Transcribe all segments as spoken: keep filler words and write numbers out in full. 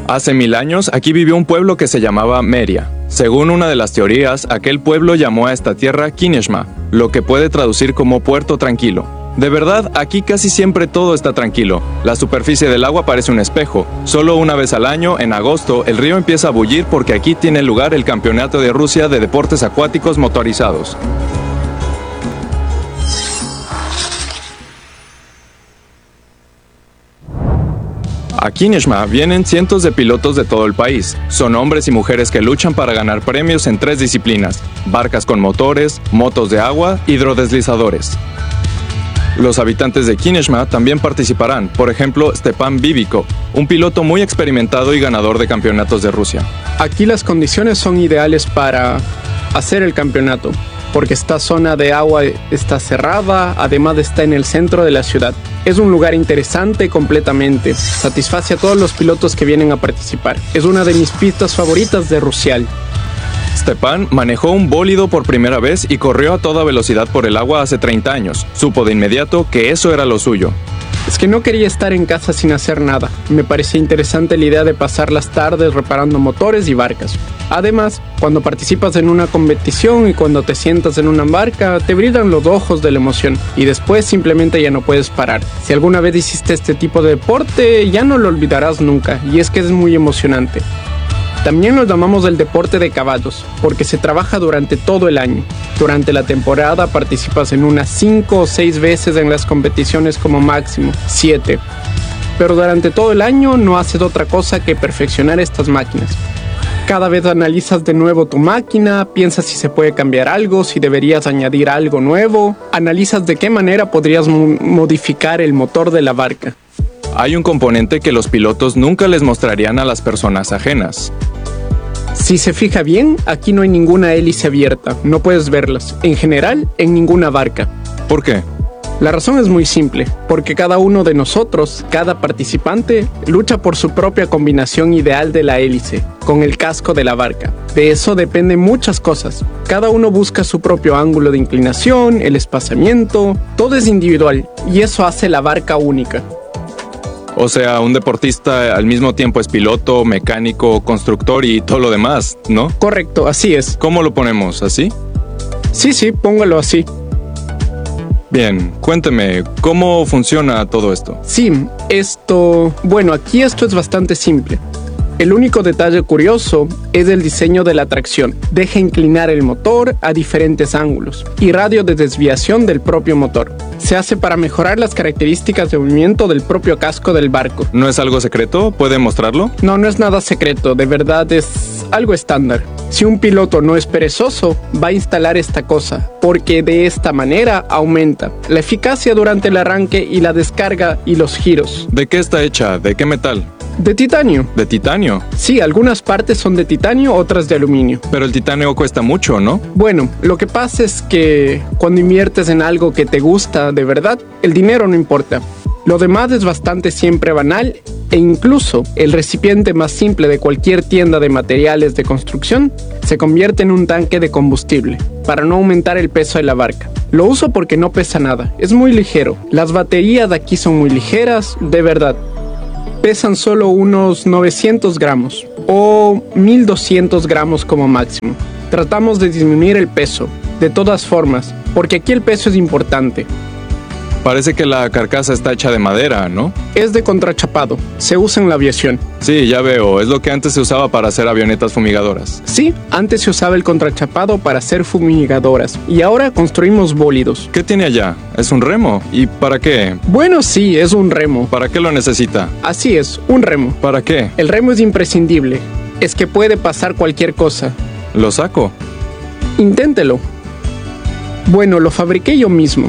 Hace mil años, aquí vivió un pueblo que se llamaba Meria. Según una de las teorías, aquel pueblo llamó a esta tierra Kineshma, lo que puede traducir como puerto tranquilo. De verdad, aquí casi siempre todo está tranquilo. La superficie del agua parece un espejo. Solo una vez al año, en agosto, el río empieza a bullir porque aquí tiene lugar el Campeonato de Rusia de Deportes Acuáticos Motorizados. A Kineshma vienen cientos de pilotos de todo el país. Son hombres y mujeres que luchan para ganar premios en tres disciplinas: barcas con motores, motos de agua, hidrodeslizadores. Los habitantes de Kineshma también participarán, por ejemplo, Stepan Bibikov, un piloto muy experimentado y ganador de campeonatos de Rusia. Aquí las condiciones son ideales para hacer el campeonato, porque esta zona de agua está cerrada, además está en el centro de la ciudad. Es un lugar interesante completamente, satisface a todos los pilotos que vienen a participar. Es una de mis pistas favoritas de Rusial. Stepan manejó un bólido por primera vez y corrió a toda velocidad por el agua hace treinta años. Supo de inmediato que eso era lo suyo. Es que no quería estar en casa sin hacer nada. Me parecía interesante la idea de pasar las tardes reparando motores y barcas. Además, cuando participas en una competición y cuando te sientas en una barca, te brillan los ojos de la emoción y después simplemente ya no puedes parar. Si alguna vez hiciste este tipo de deporte, ya no lo olvidarás nunca, y es que es muy emocionante. También lo llamamos el deporte de caballos, porque se trabaja durante todo el año. Durante la temporada participas en unas cinco o seis veces en las competiciones como máximo, siete. Pero durante todo el año no haces otra cosa que perfeccionar estas máquinas. Cada vez analizas de nuevo tu máquina, piensas si se puede cambiar algo, si deberías añadir algo nuevo, analizas de qué manera podrías mo- modificar el motor de la barca. Hay un componente que los pilotos nunca les mostrarían a las personas ajenas. Si se fija bien, aquí no hay ninguna hélice abierta, no puedes verlas, en general, en ninguna barca. ¿Por qué? La razón es muy simple, porque cada uno de nosotros, cada participante, lucha por su propia combinación ideal de la hélice, con el casco de la barca. De eso dependen muchas cosas. Cada uno busca su propio ángulo de inclinación, el espaciamiento, todo es individual, y eso hace la barca única. O sea, un deportista al mismo tiempo es piloto, mecánico, constructor y todo lo demás, ¿no? Correcto, así es. ¿Cómo lo ponemos? ¿Así? Sí, sí, póngalo así. Bien, cuénteme, ¿cómo funciona todo esto? Sí, esto... Bueno, aquí esto es bastante simple. El único detalle curioso es el diseño de la tracción. Deja inclinar el motor a diferentes ángulos y radio de desviación del propio motor. Se hace para mejorar las características de movimiento del propio casco del barco. ¿No es algo secreto? ¿Puede mostrarlo? No, no es nada secreto, de verdad es algo estándar. Si un piloto no es perezoso, va a instalar esta cosa, porque de esta manera aumenta la eficacia durante el arranque y la descarga y los giros. ¿De qué está hecha? ¿De qué metal? De titanio. ¿De titanio? Sí, algunas partes son de titanio, otras de aluminio. Pero el titanio cuesta mucho, ¿no? Bueno, lo que pasa es que cuando inviertes en algo que te gusta de verdad, el dinero no importa. Lo demás es bastante siempre banal e incluso el recipiente más simple de cualquier tienda de materiales de construcción se convierte en un tanque de combustible para no aumentar el peso de la barca. Lo uso porque no pesa nada, es muy ligero. Las baterías de aquí son muy ligeras, de verdad. Pesan solo unos novecientos gramos o mil doscientos gramos como máximo. Tratamos de disminuir el peso, de todas formas, porque aquí el peso es importante. Parece que la carcasa está hecha de madera, ¿no? Es de contrachapado, se usa en la aviación. Sí, ya veo, es lo que antes se usaba para hacer avionetas fumigadoras. Sí, antes se usaba el contrachapado para hacer fumigadoras y ahora construimos bólidos. ¿Qué tiene allá? ¿Es un remo? ¿Y para qué? Bueno, sí, es un remo. ¿Para qué lo necesita? Así es, un remo. ¿Para qué? El remo es imprescindible, es que puede pasar cualquier cosa. ¿Lo saco? Inténtelo. Bueno, lo fabriqué yo mismo.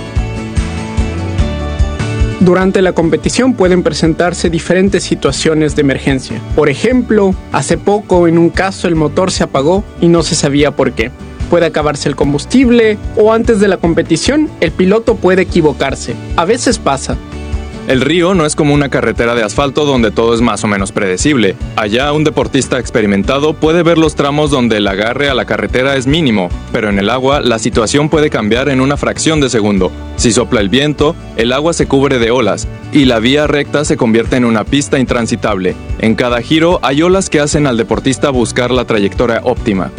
Durante la competición pueden presentarse diferentes situaciones de emergencia. Por ejemplo, hace poco en un caso el motor se apagó y no se sabía por qué. Puede acabarse el combustible o antes de la competición el piloto puede equivocarse. A veces pasa. El río no es como una carretera de asfalto donde todo es más o menos predecible. Allá un deportista experimentado puede ver los tramos donde el agarre a la carretera es mínimo, pero en el agua la situación puede cambiar en una fracción de segundo. Si sopla el viento, el agua se cubre de olas y la vía recta se convierte en una pista intransitable. En cada giro hay olas que hacen al deportista buscar la trayectoria óptima.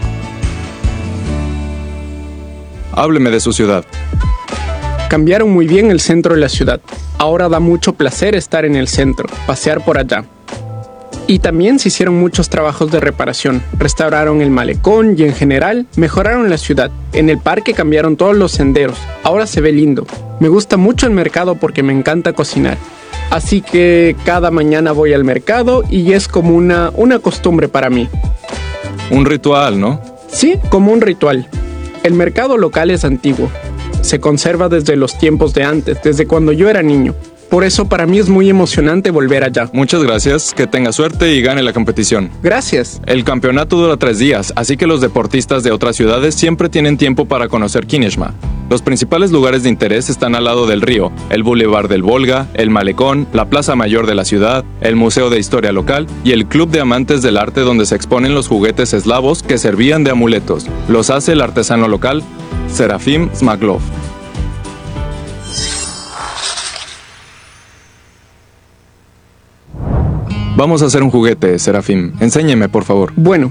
Hábleme de su ciudad. Cambiaron muy bien el centro de la ciudad. Ahora da mucho placer estar en el centro, pasear por allá. Y también se hicieron muchos trabajos de reparación. Restauraron el malecón y en general mejoraron la ciudad. En el parque cambiaron todos los senderos. Ahora se ve lindo. Me gusta mucho el mercado porque me encanta cocinar. Así que cada mañana voy al mercado y es como una, una costumbre para mí. Un ritual, ¿no? Sí, como un ritual. El mercado local es antiguo. Se conserva desde los tiempos de antes, desde cuando yo era niño. Por eso para mí es muy emocionante volver allá. Muchas gracias, que tenga suerte y gane la competición. Gracias. El campeonato dura tres días, así que los deportistas de otras ciudades siempre tienen tiempo para conocer Kineshma. Los principales lugares de interés están al lado del río, el Boulevard del Volga, el Malecón, la Plaza Mayor de la ciudad, el Museo de Historia Local y el Club de Amantes del Arte donde se exponen los juguetes eslavos que servían de amuletos. Los hace el artesano local, Serafim Smaglov. Vamos a hacer un juguete, Serafim. Enséñeme, por favor. Bueno,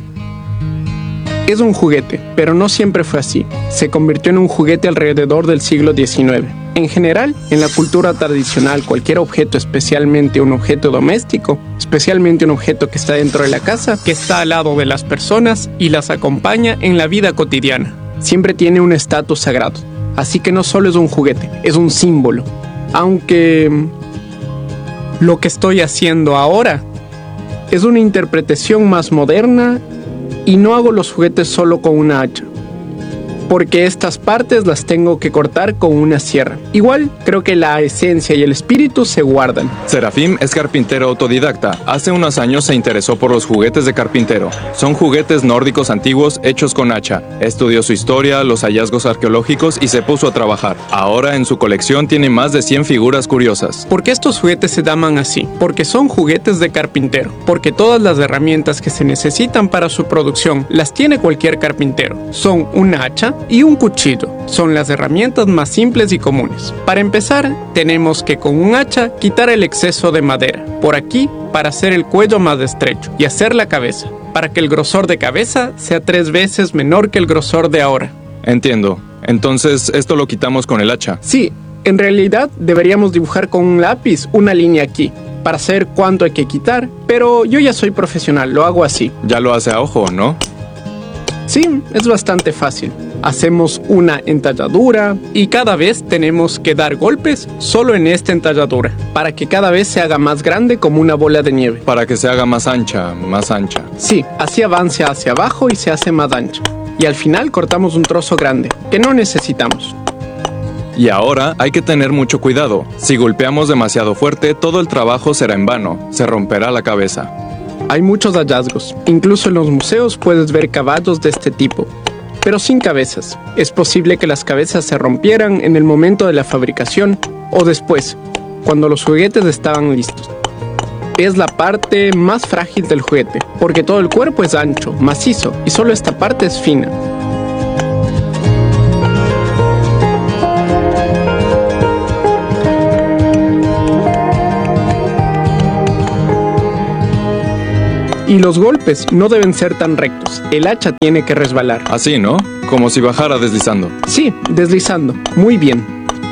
es un juguete, pero no siempre fue así. Se convirtió en un juguete alrededor del siglo diecinueve. En general, en la cultura tradicional, cualquier objeto, especialmente un objeto doméstico, especialmente un objeto que está dentro de la casa, que está al lado de las personas y las acompaña en la vida cotidiana, siempre tiene un estatus sagrado. Así que no solo es un juguete, es un símbolo. Aunque lo que estoy haciendo ahora es una interpretación más moderna y no hago los juguetes solo con una hacha, porque estas partes las tengo que cortar con una sierra. Igual, creo que la esencia y el espíritu se guardan. Serafim es carpintero autodidacta. Hace unos años se interesó por los juguetes de carpintero. Son juguetes nórdicos antiguos hechos con hacha. Estudió su historia, los hallazgos arqueológicos y se puso a trabajar. Ahora en su colección tiene más de cien figuras curiosas. ¿Por qué estos juguetes se llaman así? Porque son juguetes de carpintero. Porque todas las herramientas que se necesitan para su producción las tiene cualquier carpintero. Son una hacha y un cuchillo. Son las herramientas más simples y comunes. Para empezar, tenemos que con un hacha quitar el exceso de madera por aquí para hacer el cuello más estrecho y hacer la cabeza, para que el grosor de cabeza sea tres veces menor que el grosor de ahora. Entiendo. Entonces, ¿esto lo quitamos con el hacha? Sí, en realidad deberíamos dibujar con un lápiz una línea aquí, para saber cuánto hay que quitar, pero yo ya soy profesional, lo hago así. Ya lo hace a ojo, ¿no? Sí, es bastante fácil. Hacemos una entalladura y cada vez tenemos que dar golpes solo en esta entalladura, para que cada vez se haga más grande como una bola de nieve. Para que se haga más ancha, más ancha. Sí, así avanza hacia abajo y se hace más ancha. Y al final cortamos un trozo grande, que no necesitamos. Y ahora hay que tener mucho cuidado. Si golpeamos demasiado fuerte, todo el trabajo será en vano. Se romperá la cabeza. Hay muchos hallazgos. Incluso en los museos puedes ver caballos de este tipo, pero sin cabezas. Es posible que las cabezas se rompieran en el momento de la fabricación o después, cuando los juguetes estaban listos. Es la parte más frágil del juguete, porque todo el cuerpo es ancho, macizo, y solo esta parte es fina. Y los golpes no deben ser tan rectos. El hacha tiene que resbalar. Así, ¿no? Como si bajara deslizando. Sí, deslizando. Muy bien.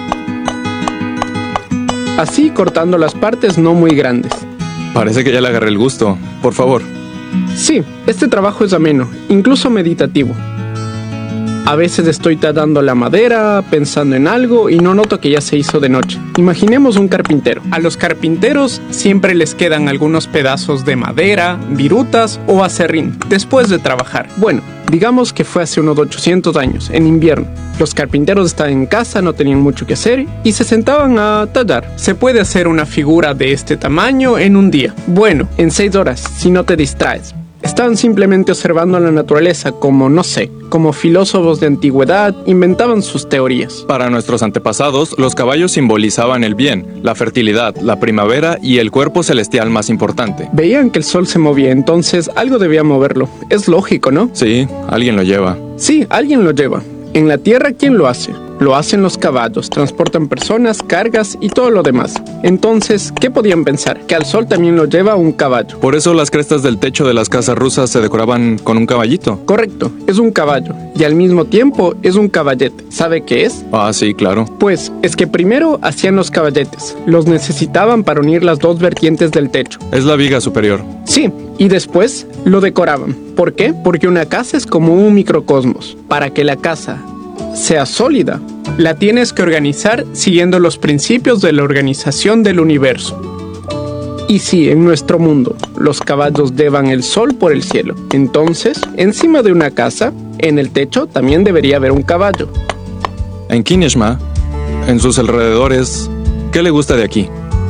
Así cortando las partes no muy grandes. Parece que ya le agarré el gusto. Por favor. Sí, este trabajo es ameno, incluso meditativo. A veces estoy tallando la madera, pensando en algo y no noto que ya se hizo de noche. Imaginemos un carpintero. A los carpinteros siempre les quedan algunos pedazos de madera, virutas o acerrín después de trabajar. Bueno, digamos que fue hace unos ochocientos años, en invierno. Los carpinteros estaban en casa, no tenían mucho que hacer y se sentaban a tallar. Se puede hacer una figura de este tamaño en un día. Bueno, en seis horas, si no te distraes. Estaban simplemente observando la naturaleza como, no sé, como filósofos de antigüedad inventaban sus teorías. Para nuestros antepasados, los caballos simbolizaban el bien, la fertilidad, la primavera y el cuerpo celestial más importante. Veían que el sol se movía, entonces algo debía moverlo. Es lógico, ¿no? Sí, alguien lo lleva. Sí, alguien lo lleva. En la tierra, ¿quién lo hace? Lo hacen los caballos, transportan personas, cargas y todo lo demás. Entonces, ¿qué podían pensar? Que al sol también lo lleva un caballo. Por eso las crestas del techo de las casas rusas se decoraban con un caballito. Correcto, es un caballo. Y al mismo tiempo es un caballete. ¿Sabe qué es? Ah, sí, claro. Pues, es que primero hacían los caballetes. Los necesitaban para unir las dos vertientes del techo. Es la viga superior. Sí, y después lo decoraban. ¿Por qué? Porque una casa es como un microcosmos. Para que la casa sea sólida, la tienes que organizar siguiendo los principios de la organización del universo. Y si en nuestro mundo los caballos llevan el sol por el cielo, entonces, encima de una casa, en el techo también debería haber un caballo. En Kineshma, en sus alrededores, ¿qué le gusta de aquí?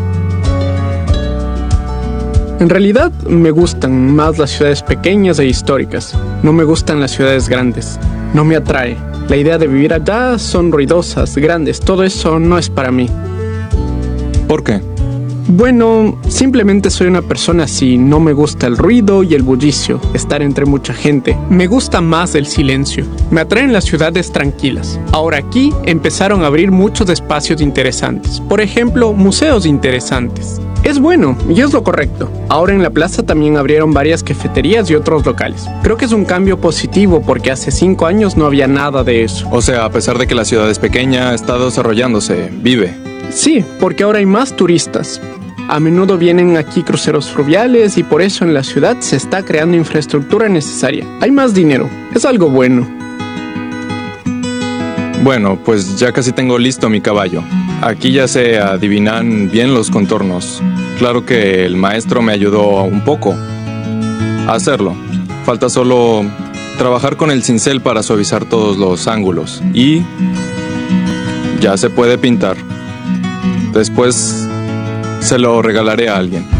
En realidad, me gustan más las ciudades pequeñas e históricas. No me gustan las ciudades grandes. No me atrae. La idea de vivir allá son ruidosas, grandes. Todo eso no es para mí. ¿Por qué? Bueno, simplemente soy una persona así. No me gusta el ruido y el bullicio, estar entre mucha gente. Me gusta más el silencio. Me atraen las ciudades tranquilas. Ahora aquí empezaron a abrir muchos espacios interesantes. Por ejemplo, museos interesantes. Es bueno, y es lo correcto. Ahora en la plaza también abrieron varias cafeterías y otros locales. Creo que es un cambio positivo porque hace cinco años no había nada de eso. O sea, a pesar de que la ciudad es pequeña, está desarrollándose, vive. Sí, porque ahora hay más turistas. A menudo vienen aquí cruceros fluviales y por eso en la ciudad se está creando infraestructura necesaria. Hay más dinero, es algo bueno. Bueno, pues ya casi tengo listo mi caballo. Aquí ya se adivinan bien los contornos. Claro que el maestro me ayudó un poco a hacerlo. Falta solo trabajar con el cincel para suavizar todos los ángulos. Y ya se puede pintar. Después se lo regalaré a alguien.